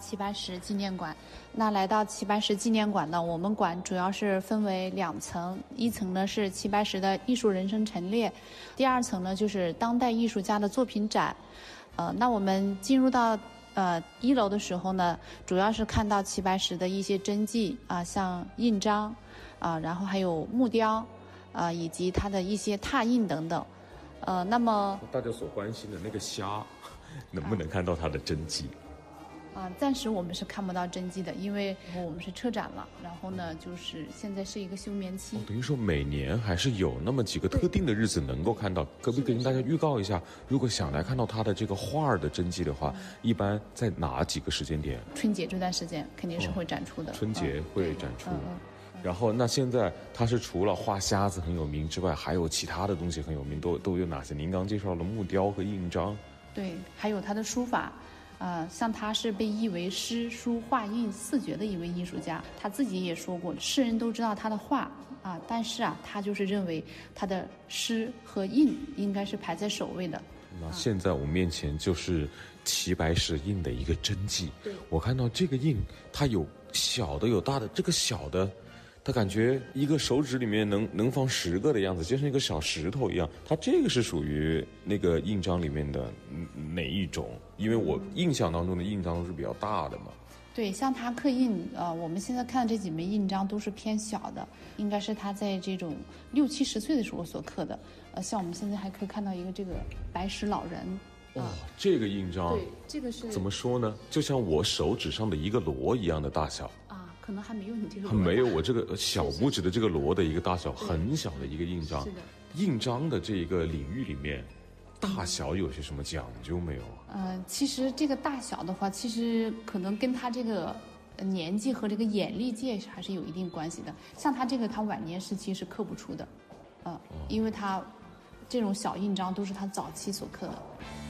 齐白石纪念馆。那来到齐白石纪念馆呢，我们馆主要是分为2层，一层呢是齐白石的艺术人生陈列，第2层呢就是当代艺术家的作品展。那我们进入到1楼的时候呢，主要是看到齐白石的一些真迹啊，像印章啊，然后还有木雕啊，以及他的一些拓印等等。那么大家所关心的那个虾，能不能看到它的真迹？ 暂时我们是看不到真迹的，因为我们是撤展了，然后呢，就是现在是一个休眠期。 等于说每年还是有那么几个特定的日子能够看到。可不可以跟大家预告一下，如果想来看到它的这个画的真迹的话，一般在哪几个时间点？ 春节这段时间肯定是会展出的。 春节会展出。然后那现在它是除了画虾子很有名之外，还有其他的东西很有名，都有哪些？您刚介绍了木雕和印章， 对，还有他的书法。像他是被译为诗书画印4绝的一位艺术家，他自己也说过，世人都知道他的画啊，但是他就是认为他的诗和印应该是排在首位的。 那现在我们面前就是齐白石印的一个真迹。 对， 我看到这个印，它有小的有大的，这个小的它感觉一个手指里面能放10个的样子，就像一个小石头一样。它这个是属于那个印章里面的哪一种？因为我印象当中的印章都是比较大的嘛。 对，像他刻印，我们现在看的这几枚印章都是偏小的，应该是他在这种60、70岁的时候所刻的。像我们现在还可以看到一个这个白石老人。 这个印章， 对，这个是怎么说呢？就像我手指上的一个螺一样的大小。 可能还没有你这个螺，没有我这个小拇指的这个螺的一个大小，很小的一个印章。 是的， 印章的这个领域里面，大小有些什么讲究没有？ 其实这个大小的话，其实可能跟他这个年纪和这个眼力界还是有一定关系的。像他这个，他晚年时期是刻不出的，因为他这种小印章都是他早期所刻的。